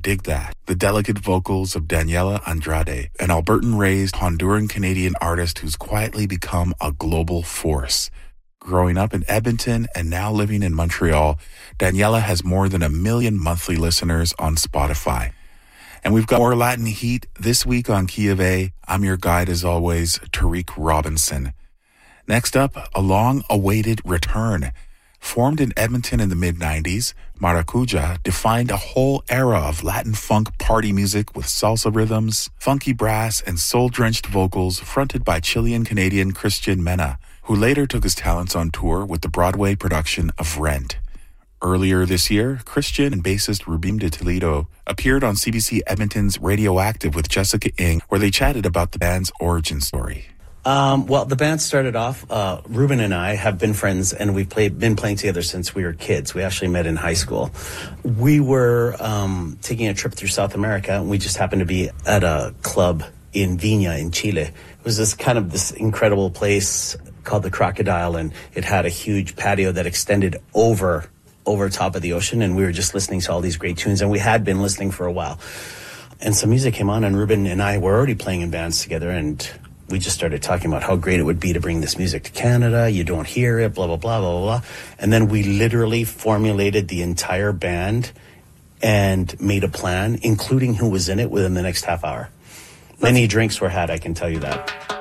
Dig That, the delicate vocals of Daniela Andrade, an Albertan-raised Honduran-Canadian artist who's quietly become a global force. Growing up in Edmonton and now living in Montreal, Daniela has more than 1 million monthly listeners on Spotify. And we've got more Latin heat this week on Key of A. I'm your guide, as always, Tariq Robinson. Next up, a long-awaited return. Formed in Edmonton in the mid-90s, Maracuja defined a whole era of Latin funk party music with salsa rhythms, funky brass, and soul-drenched vocals fronted by Chilean-Canadian Christian Mena, who later took his talents on tour with the Broadway production of Rent. Earlier this year, Christian and bassist Rubim de Toledo appeared on CBC Edmonton's Radioactive with Jessica Ng, where they chatted about the band's origin story. Well, the band started off, Ruben and I have been friends, and we've been playing together since we were kids. We actually met in high school. We were taking a trip through South America, and we just happened to be at a club in Viña in Chile. It was this incredible place called the Crocodile, and it had a huge patio that extended over top of the ocean, and we were just listening to all these great tunes, and we had been listening for a while. And some music came on, and Ruben and I were already playing in bands together, and we just started talking about how great it would be to bring this music to Canada. You don't hear it, blah, blah, blah, blah, blah. And then we literally formulated the entire band and made a plan, including who was in it, within the next half hour. Many drinks were had, I can tell you that.